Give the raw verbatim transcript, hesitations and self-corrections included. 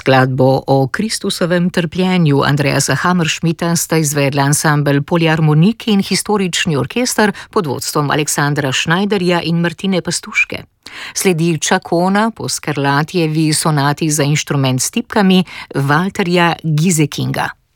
Skladbo o Kristusovem trpljenju Andreasa Hammerschmidta sta izvedla ansambel Poliharmonik in historični orkester pod vodstvom Aleksandra Schneiderja in Martine Pastuške. Sledi Čakona po Scarlattijevi sonati za inštrument s tipkami Walterja Giesekinga.